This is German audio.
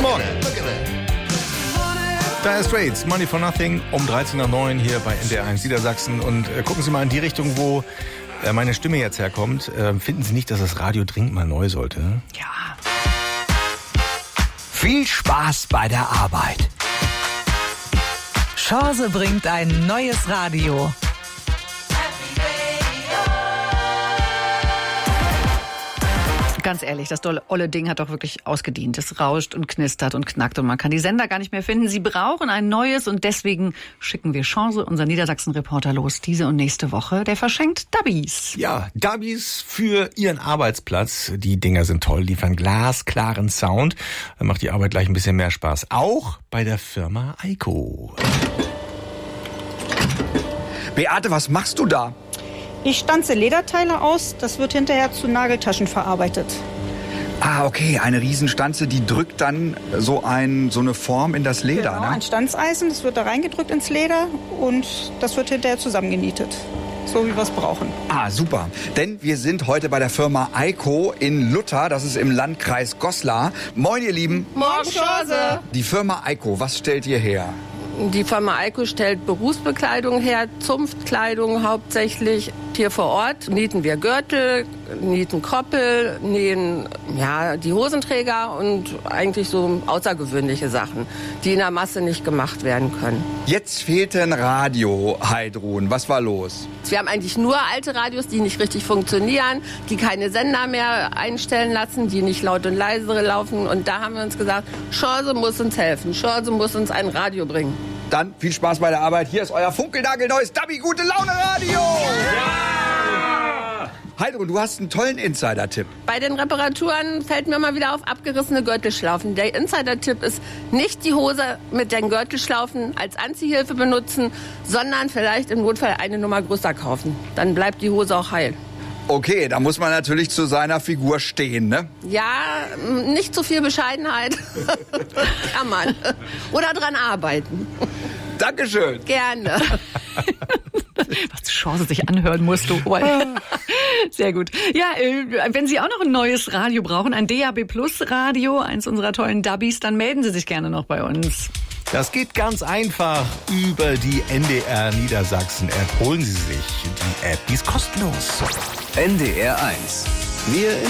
Morgen. Dire Straits, Money for Nothing, um 13:09 hier bei NDR1 Niedersachsen. Und gucken Sie mal in die Richtung, wo meine Stimme jetzt herkommt. Finden Sie nicht, dass das Radio dringend mal neu sollte? Ja. Viel Spaß bei der Arbeit. Chance bringt ein neues Radio. Ganz ehrlich, das olle Ding hat doch wirklich ausgedient. Es rauscht und knistert und knackt und man kann die Sender gar nicht mehr finden. Sie brauchen ein neues und deswegen schicken wir Chance, unser Niedersachsen-Reporter, los diese und nächste Woche. Der verschenkt Dubbies. Ja, Dubbies für Ihren Arbeitsplatz. Die Dinger sind toll, liefern glasklaren Sound. Dann macht die Arbeit gleich ein bisschen mehr Spaß. Auch bei der Firma Eiko. Beate, was machst du da? Ich stanze Lederteile aus, das wird hinterher zu Nageltaschen verarbeitet. Ah, okay, eine Riesenstanze, die drückt dann so eine Form in das Leder, Genau, ne? ein Stanzeisen, das wird da reingedrückt ins Leder und das wird hinterher zusammengenietet, so wie wir es brauchen. Ah, super. Denn wir sind heute bei der Firma Eiko in Luther, das ist im Landkreis Goslar. Moin, ihr Lieben. Morgen, Chance! Die Firma Eiko, was stellt ihr her? Die Firma Eiko stellt Berufsbekleidung her, Zunftkleidung hauptsächlich. Hier vor Ort nieten wir Gürtel, nieten Koppel, nähen die Hosenträger und eigentlich so außergewöhnliche Sachen, die in der Masse nicht gemacht werden können. Jetzt fehlt ein Radio, Heidrun. Was war los? Wir haben eigentlich nur alte Radios, die nicht richtig funktionieren, die keine Sender mehr einstellen lassen, die nicht laut und leise laufen. Und da haben wir uns gesagt, Chance muss uns helfen, Chance muss uns ein Radio bringen. Dann viel Spaß bei der Arbeit. Hier ist euer funkelnagelneues Dubby Gute Laune Radio. Ja! Heidrun, du hast einen tollen Insider-Tipp. Bei den Reparaturen fällt mir mal wieder auf abgerissene Gürtelschlaufen. Der Insider-Tipp ist, nicht die Hose mit den Gürtelschlaufen als Anziehhilfe benutzen, sondern vielleicht im Notfall eine Nummer größer kaufen. Dann bleibt die Hose auch heil. Okay, da muss man natürlich zu seiner Figur stehen, ne? Ja, nicht zu viel Bescheidenheit. Kann man. Oder dran arbeiten. Dankeschön. Gerne. Was die Chance sich anhören musst du. Sehr gut. Ja, wenn Sie auch noch ein neues Radio brauchen, ein DAB Plus Radio, eins unserer tollen Dubbies, dann melden Sie sich gerne noch bei uns. Das geht ganz einfach über die NDR Niedersachsen App. Holen Sie sich die App, die ist kostenlos. NDR 1. Wir